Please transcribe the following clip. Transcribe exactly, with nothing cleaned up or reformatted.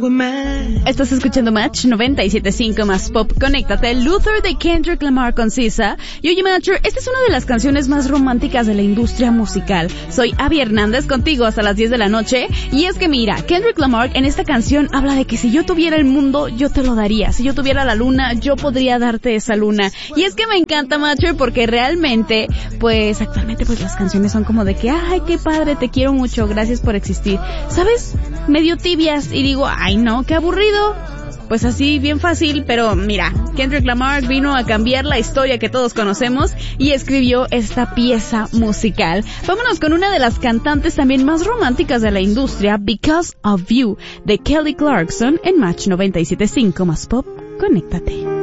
were mad. Estás escuchando Match noventa y siete punto cinco más Pop. Conéctate. Luther de Kendrick Lamar con S Z A. Y oye, Matcher, esta es una de las canciones más románticas de la industria musical. Soy Abby Hernández contigo hasta las diez de la noche. Y es que mira, Kendrick Lamar en esta canción habla de que si yo tuviera el mundo, yo te lo daría. Si yo tuviera la luna, yo podría darte esa luna. Y es que me encanta, Matcher, porque realmente, pues actualmente pues las canciones son como de que, ay, qué padre, te quiero mucho, gracias por existir. ¿Sabes? Medio tibias. Y digo, ay no, qué aburrido. Pues así, bien fácil, pero mira, Kendrick Lamar vino a cambiar la historia que todos conocemos y escribió esta pieza musical. Vámonos con una de las cantantes también más románticas de la industria, Because of You, de Kelly Clarkson, en Match noventa y siete punto cinco más Pop. Conéctate.